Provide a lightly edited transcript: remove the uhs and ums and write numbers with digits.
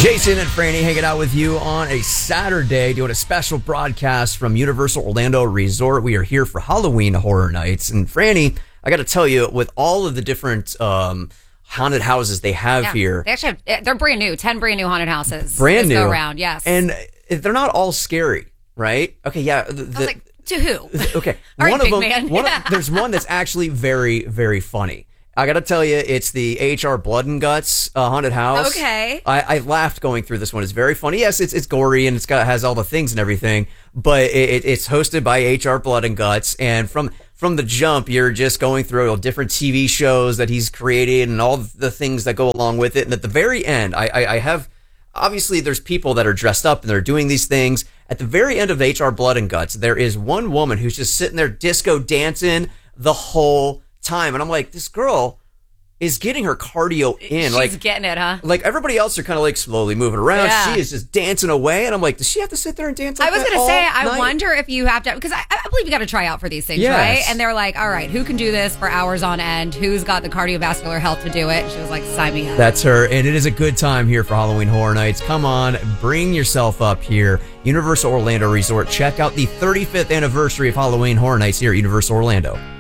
Jason and Franny hanging out with you on a Saturday, doing a special broadcast from Universal Orlando Resort. We are here for Halloween Horror Nights. And Franny, I got to tell you, with all of the different haunted houses they have here. They actually they're brand new, 10 brand new haunted houses. Brand new. Go around, yes. And they're not all scary, right? Okay, yeah. I was like, to who? Okay. All one right, of big them, man. there's one that's actually very, very funny. I got to tell you, it's the HR Blood and Guts haunted house. Okay. I laughed going through this one. It's very funny. Yes, it's gory and has all the things and everything, but it's hosted by HR Blood and Guts. And from the jump, you're just going through all different TV shows that he's created and all the things that go along with it. And at the very end, I have, obviously there's people that are dressed up and they're doing these things. At the very end of HR Blood and Guts, there is one woman who's just sitting there disco dancing the whole time. And I'm like, this girl is getting her cardio in. She's getting it, huh? Like everybody else are kind of like slowly moving around. Yeah. She is just dancing away. And I'm like, does she have to sit there and dance like I was that going to say, I night? wonder if you have to, because I believe you got to try out for these things, Yes. right? And they're like, all right, who can do this for hours on end? Who's got the cardiovascular health to do it? And she was like, sign me up. That's her. And it is a good time here for Halloween Horror Nights. Come on, bring yourself up here. Universal Orlando Resort. Check out the 35th anniversary of Halloween Horror Nights here at Universal Orlando.